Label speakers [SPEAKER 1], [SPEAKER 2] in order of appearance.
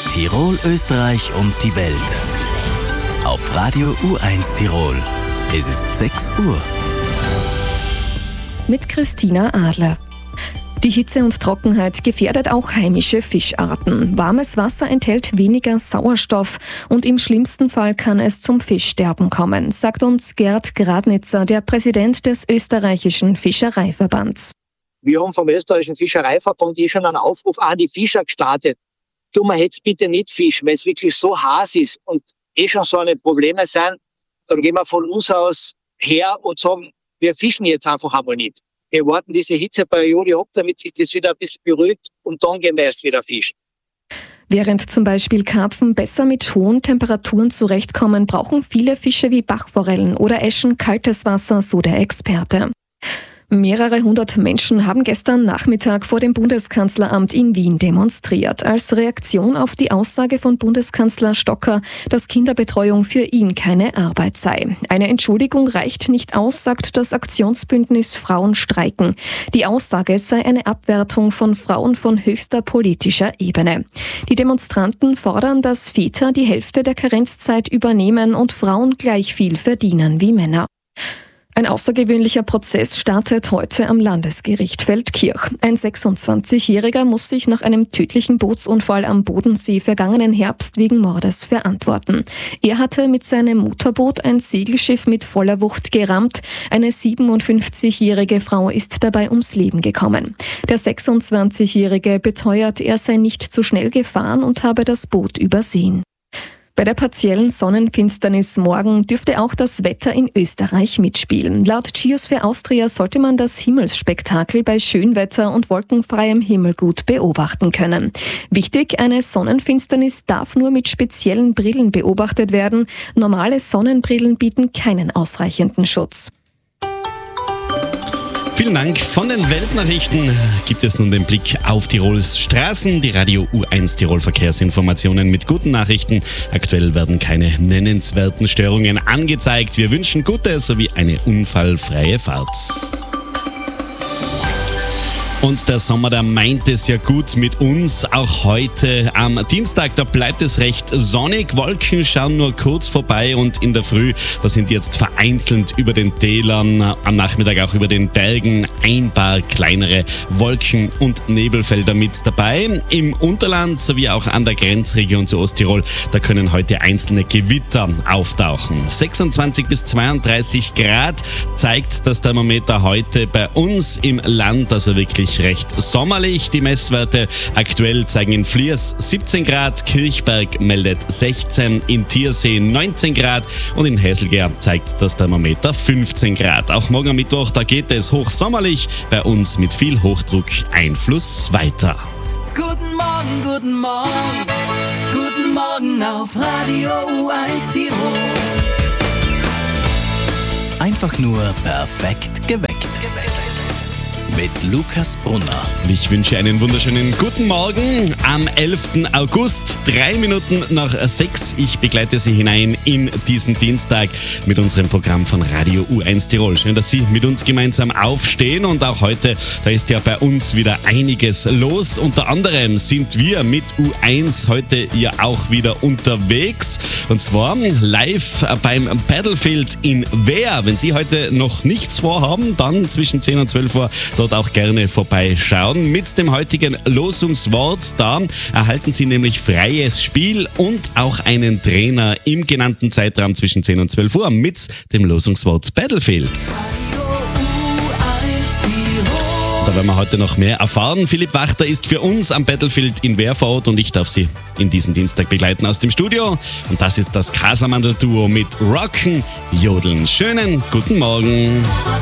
[SPEAKER 1] Tirol, Österreich und die Welt. Auf Radio U1 Tirol. Es ist 6 Uhr.
[SPEAKER 2] Mit Christina Adler. Die Hitze und Trockenheit gefährdet auch heimische Fischarten. Warmes Wasser enthält weniger Sauerstoff und im schlimmsten Fall kann es zum Fischsterben kommen, sagt uns Gerd Gradnitzer, der Präsident des österreichischen Fischereiverbands.
[SPEAKER 3] Wir haben vom österreichischen Fischereiverband schon einen Aufruf an die Fischer gestartet. Tu mal jetzt bitte nicht fischen, wenn es wirklich so heiß ist und schon so eine Probleme sind, dann gehen wir von uns aus her und sagen, wir fischen jetzt einfach einmal nicht. Wir warten diese Hitzeperiode ab, damit sich das wieder ein bisschen beruhigt und dann gehen wir erst wieder fischen.
[SPEAKER 2] Während zum Beispiel Karpfen besser mit hohen Temperaturen zurechtkommen, brauchen viele Fische wie Bachforellen oder Äschen kaltes Wasser, so der Experte. Mehrere hundert Menschen haben gestern Nachmittag vor dem Bundeskanzleramt in Wien demonstriert, als Reaktion auf die Aussage von Bundeskanzler Stocker, dass Kinderbetreuung für ihn keine Arbeit sei. Eine Entschuldigung reicht nicht aus, sagt das Aktionsbündnis Frauen streiken. Die Aussage sei eine Abwertung von Frauen von höchster politischer Ebene. Die Demonstranten fordern, dass Väter die Hälfte der Karenzzeit übernehmen und Frauen gleich viel verdienen wie Männer. Ein außergewöhnlicher Prozess startet heute am Landesgericht Feldkirch. Ein 26-Jähriger muss sich nach einem tödlichen Bootsunfall am Bodensee vergangenen Herbst wegen Mordes verantworten. Er hatte mit seinem Motorboot ein Segelschiff mit voller Wucht gerammt. Eine 57-jährige Frau ist dabei ums Leben gekommen. Der 26-Jährige beteuert, er sei nicht zu schnell gefahren und habe das Boot übersehen. Bei der partiellen Sonnenfinsternis morgen dürfte auch das Wetter in Österreich mitspielen. Laut Geosphere Austria sollte man das Himmelsspektakel bei Schönwetter und wolkenfreiem Himmel gut beobachten können. Wichtig, eine Sonnenfinsternis darf nur mit speziellen Brillen beobachtet werden. Normale Sonnenbrillen bieten keinen ausreichenden Schutz.
[SPEAKER 4] Vielen Dank. Von den Weltnachrichten gibt es nun den Blick auf Tirols Straßen. Die Radio U1 Tirol Verkehrsinformationen mit guten Nachrichten. Aktuell werden keine nennenswerten Störungen angezeigt. Wir wünschen gute sowie eine unfallfreie Fahrt. Und der Sommer, der meint es ja gut mit uns. Auch heute am Dienstag, da bleibt es recht sonnig. Wolken schauen nur kurz vorbei und in der Früh, da sind jetzt vereinzelt über den Tälern, am Nachmittag auch über den Bergen ein paar kleinere Wolken- und Nebelfelder mit dabei. Im Unterland sowie auch an der Grenzregion zu Osttirol, da können heute einzelne Gewitter auftauchen. 26 bis 32 Grad zeigt das Thermometer heute bei uns im Land, also wirklich recht sommerlich. Die Messwerte aktuell zeigen in Fliers 17 Grad, Kirchberg meldet 16, in Tiersee 19 Grad und in Hesselger zeigt das Thermometer 15 Grad. Auch morgen am Mittwoch, da geht es hochsommerlich, bei uns mit viel Hochdruck-Einfluss weiter.
[SPEAKER 5] Guten Morgen, guten Morgen, guten Morgen auf Radio U1 Tirol.
[SPEAKER 1] Einfach nur perfekt geweckt. Mit Lukas Brunner.
[SPEAKER 4] Ich wünsche einen wunderschönen guten Morgen am 11. August, 3 Minuten nach 6. Ich begleite Sie hinein in diesen Dienstag mit unserem Programm von Radio U1 Tirol. Schön, dass Sie mit uns gemeinsam aufstehen und auch heute, da ist ja bei uns wieder einiges los. Unter anderem sind wir mit U1 heute ja auch wieder unterwegs und zwar live beim Battlefield in Wehr. Wenn Sie heute noch nichts vorhaben, dann zwischen 10 und 12 Uhr dort auch gerne vorbeischauen. Mit dem heutigen Losungswort, da erhalten Sie nämlich freies Spiel und auch einen Trainer im genannten Zeitraum zwischen 10 und 12 Uhr mit dem Losungswort Battlefield. Da werden wir heute noch mehr erfahren. Philipp Wachter ist für uns am Battlefield in Wehr vor Ort und ich darf Sie in diesen Dienstag begleiten aus dem Studio. Und das ist das Casamandel-Duo mit Rocken, Jodeln. Schönen guten Morgen.